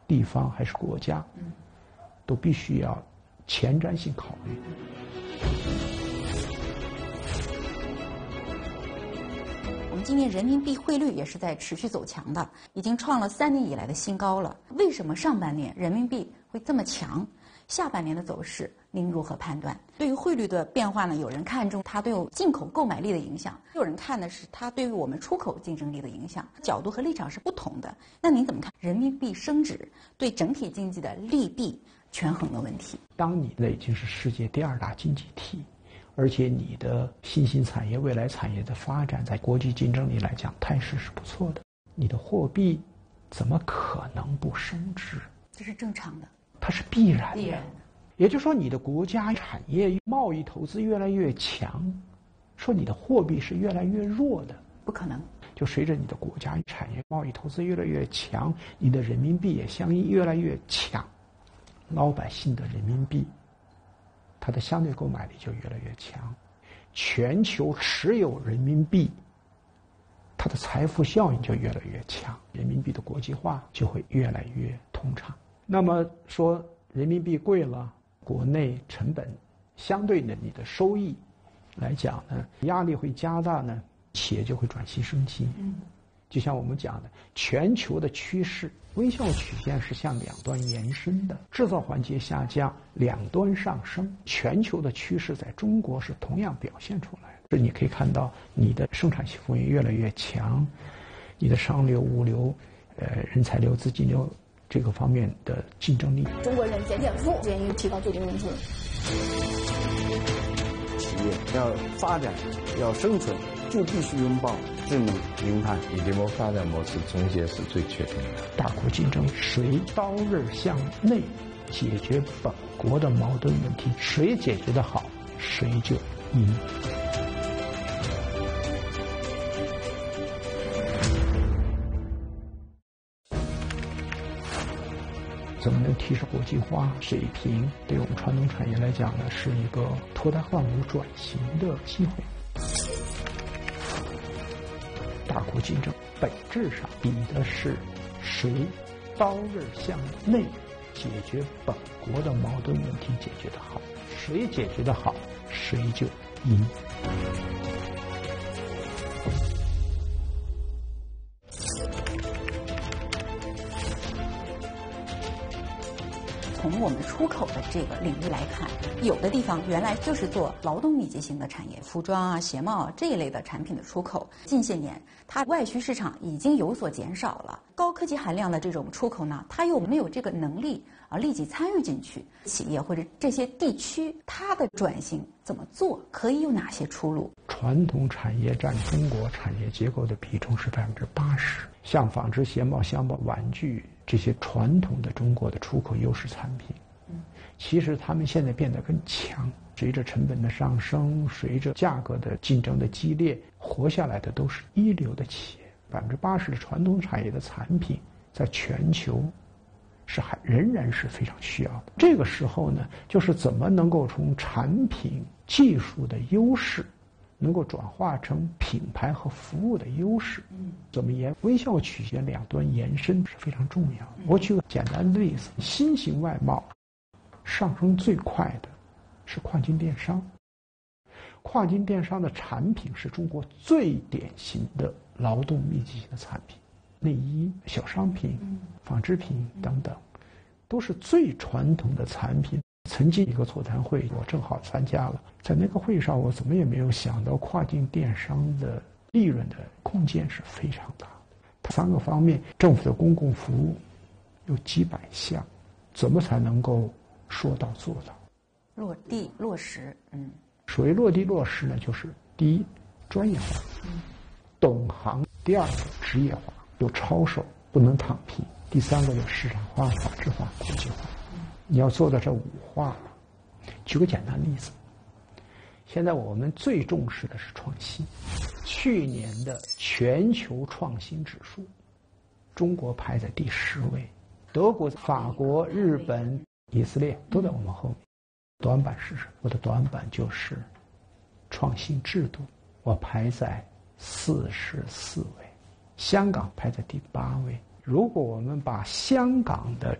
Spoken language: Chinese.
地方还是国家，都必须要前瞻性考虑。 我们今年人民币汇率也是在持续走强的，已经创了3年以来的新高了。为什么上半年人民币会这么强？下半年的走势您如何判断？对于汇率的变化呢，有人看重它对进口购买力的影响，有人看的是它对于我们出口竞争力的影响，角度和立场是不同的。那您怎么看人民币升值对整体经济的利弊权衡的问题？ 当你已经是世界第2大经济体，而且你的新兴产业、未来产业的发展，在国际竞争力来讲，态势是不错的。你的货币怎么可能不升值？ 这是正常的， 它是必然的。 必然的。 也就是说，你的国家产业、贸易投资越来越强，说你的货币是越来越弱的， 不可能。 就随着你的国家产业、贸易投资越来越强，你的人民币也相应越来越强，老百姓的人民币，它的相对购买力就越来越强，全球持有人民币，它的财富效应就越来越强，人民币的国际化就会越来越通畅。那么说人民币贵了，国内成本相对的你的收益来讲呢，压力会加大呢，企业就会转型升级。就像我们讲的，全球的趋势微笑曲线是向两端延伸的，制造环节下降，两端上升。全球的趋势在中国是同样表现出来的。这你可以看到，你的生产性幅员越来越强，你的商流、物流、人才流、资金流这个方面的竞争力。 中国人减负，愿意提高最低工资。 企业要发展、要生存，就必须拥抱智能、零碳。 以这种发展模式，终结是最确定的。 大国竞争，谁刀刃向内解决本国的矛盾问题，谁解决得好，谁就赢。怎么能提升国际化水平？对我们传统产业来讲呢，是一个脱胎换骨转型的机会。大国竞争本质上比的是谁刀刃向内解决本国的矛盾问题解决得好，谁解决得好，谁就赢。 从我们出口的这个领域来看，有的地方原来就是做劳动密集型的产业，服装啊、鞋帽啊这一类的产品的出口，近些年它外需市场已经有所减少了。高科技含量的这种出口呢，它又没有这个能力立即参与进去。企业或者这些地区，它的转型怎么做，可以有哪些出路？ 传统产业占中国产业结构的比重是80%，像纺织、鞋帽、箱包、玩具这些传统的中国的出口优势产品，其实他们现在变得更强。随着成本的上升，随着价格的竞争的激烈，活下来的都是一流的企业。80%的传统产业的产品在全球是仍然是非常需要的。这个时候呢，就是怎么能够从产品技术的优势能够转化成品牌和服务的优势，怎么沿微笑曲线两端延伸是非常重要的。我举个简单的例子，新型外贸上升最快的是跨境电商。跨境电商的产品是中国最典型的劳动密集型的产品，内衣、小商品、纺织品等等，都是最传统的产品。曾经一个座谈会，我正好参加了，在那个会上，我怎么也没有想到跨境电商的利润的空间是非常大的。它3个方面，政府的公共服务有几百项，怎么才能够说到做到？ 落地落实。 所谓落地落实呢，就是第一，专业化，懂行；第二，职业化，有操守，不能躺平；第三个有市场化、法治化、国际化。你要做到这5化。举个简单例子，现在我们最重视的是创新。去年的全球创新指数，中国排在第10位，德国、法国、日本、以色列都在我们后面。短板是什么？我的短板就是创新制度，我排在44位，香港排在第8位。如果我们把香港的